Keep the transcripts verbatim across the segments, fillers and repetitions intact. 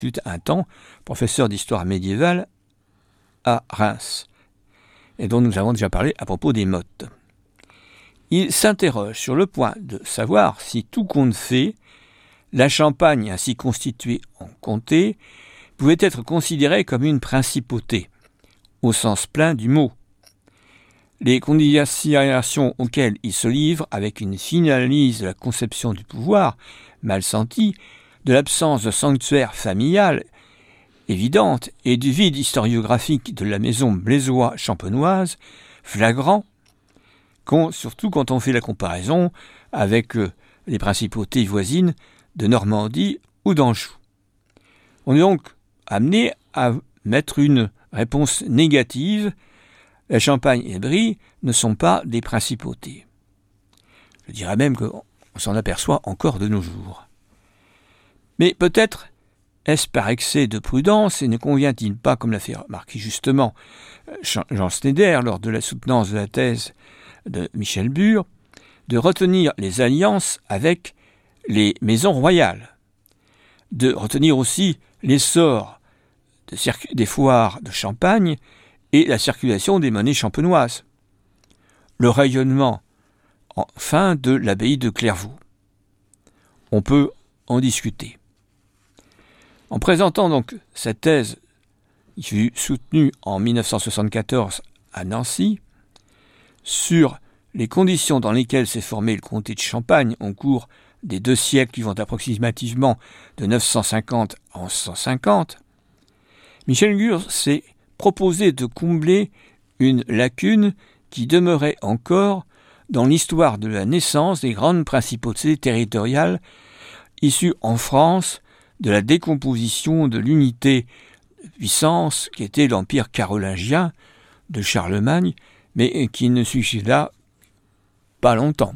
fut un temps professeur d'histoire médiévale à Reims, et dont nous avons déjà parlé à propos des mottes. Il s'interroge sur le point de savoir si, tout compte fait, la Champagne ainsi constituée en comté pouvait être considérée comme une principauté, au sens plein du mot. Les considérations auxquelles il se livre, avec une fine analyse de la conception du pouvoir, mal sentie, de l'absence de sanctuaire familial évidente et du vide historiographique de la maison blésois-champenoise, flagrant, surtout quand on fait la comparaison avec les principautés voisines de Normandie ou d'Anjou. On est donc amené à mettre une réponse négative. La Champagne et Brie ne sont pas des principautés. Je dirais même qu'on s'en aperçoit encore de nos jours. Mais peut-être est-ce par excès de prudence et ne convient-il pas, comme l'a fait remarquer justement Jean Schneider lors de la soutenance de la thèse de Michel Bure, de retenir les alliances avec les maisons royales, de retenir aussi l'essor de circu- des foires de Champagne et la circulation des monnaies champenoises, le rayonnement enfin de l'abbaye de Clairvaux. On peut en discuter. En présentant donc cette thèse, qui fut soutenue en mille neuf cent soixante-quatorze à Nancy, sur les conditions dans lesquelles s'est formé le comté de Champagne au cours des deux siècles qui vont approximativement de neuf cent cinquante à onze cent cinquante, Michel Bure s'est proposé de combler une lacune qui demeurait encore dans l'histoire de la naissance des grandes principautés territoriales issues en France de la décomposition de l'unité de puissance qui était l'Empire carolingien de Charlemagne, mais qui ne suffira pas longtemps.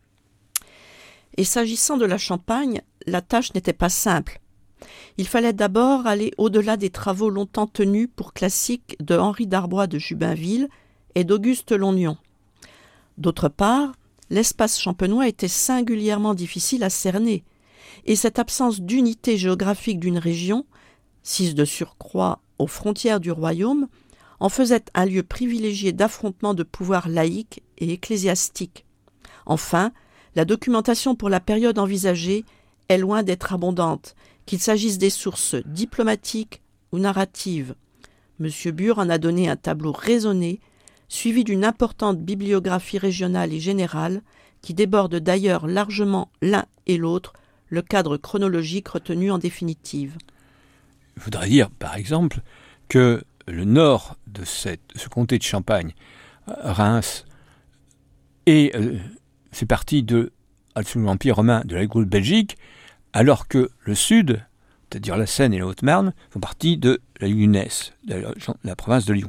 Et s'agissant de la Champagne, la tâche n'était pas simple. Il fallait d'abord aller au-delà des travaux longtemps tenus pour classiques de Henri d'Arbois de Jubainville et d'Auguste Longnon. D'autre part, l'espace champenois était singulièrement difficile à cerner, et cette absence d'unité géographique d'une région, sise de surcroît aux frontières du royaume, en faisait un lieu privilégié d'affrontement de pouvoirs laïques et ecclésiastiques. Enfin, la documentation pour la période envisagée est loin d'être abondante, qu'il s'agisse des sources diplomatiques ou narratives. M. Bure en a donné un tableau raisonné, suivi d'une importante bibliographie régionale et générale, qui déborde d'ailleurs largement l'un et l'autre, le cadre chronologique retenu en définitive. Il faudrait dire, par exemple, que le nord de cette, ce comté de Champagne, Reims, est, euh, fait partie de, sous l'Empire romain de la Gaule-Belgique, alors que le sud, c'est-à-dire la Seine et la Haute-Marne, font partie de la Lyonnaise, de la, de la province de Lyon.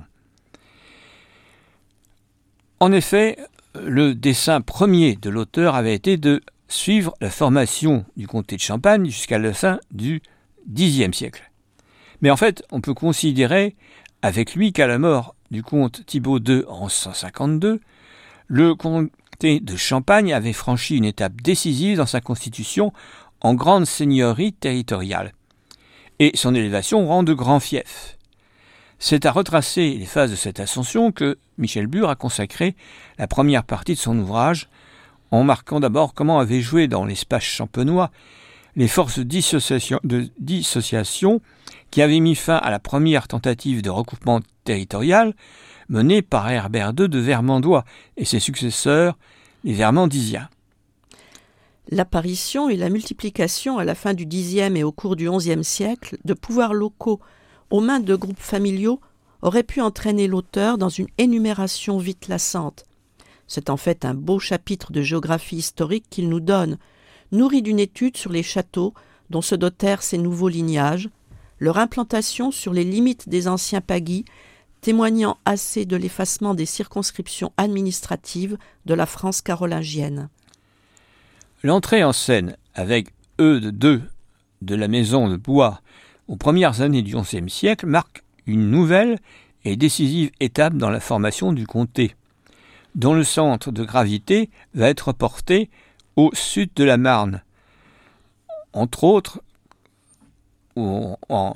En effet, le dessein premier de l'auteur avait été de suivre la formation du comté de Champagne jusqu'à la fin du Xe siècle. Mais en fait, on peut considérer avec lui qu'à la mort du comte Thibaut deux en onze cent cinquante-deux, le comté de Champagne avait franchi une étape décisive dans sa constitution en grande seigneurie territoriale, et son élévation rend de grands fiefs. C'est à retracer les phases de cette ascension que Michel Bure a consacré la première partie de son ouvrage, en marquant d'abord comment avaient joué dans l'espace champenois les forces de dissociation, de dissociation qui avaient mis fin à la première tentative de recoupement territorial menée par Herbert deux de Vermandois et ses successeurs, les Vermandisiens. L'apparition et la multiplication à la fin du Xe et au cours du Onzième siècle de pouvoirs locaux aux mains de groupes familiaux auraient pu entraîner l'auteur dans une énumération vite lassante. C'est en fait un beau chapitre de géographie historique qu'il nous donne, nourri d'une étude sur les châteaux dont se dotèrent ces nouveaux lignages, leur implantation sur les limites des anciens pagis, témoignant assez de l'effacement des circonscriptions administratives de la France carolingienne. L'entrée en scène avec Eudes deux de la maison de Blois aux premières années du onzième siècle marque une nouvelle et décisive étape dans la formation du comté, dont le centre de gravité va être porté au sud de la Marne, entre autres où on,